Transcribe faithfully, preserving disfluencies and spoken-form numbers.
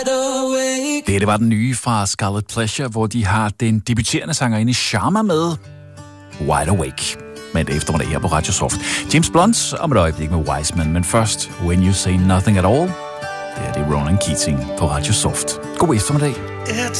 Det, det var den nye fra Scarlet Pleasure, hvor de har den debuterende sangerinde Sharma med Wide Awake. Men det eftermiddag her på Radio Soft. James Blunt om et øjeblik med Wiseman, men først When You Say Nothing At All. Det er det Ronan Keating på Radio Soft. God eftermiddag.